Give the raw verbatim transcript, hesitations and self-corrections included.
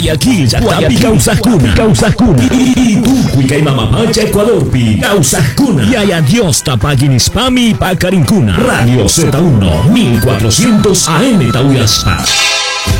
Y aquí ya está Picausascuna, Picausascuna. Y tú, Cuica y Mamapacha, Ecuador, Picausascuna. Y hay adiós, Tapaguinispami, Pacarincuna. Radio Z uno, mil cuatrocientos A M Tauyaspa.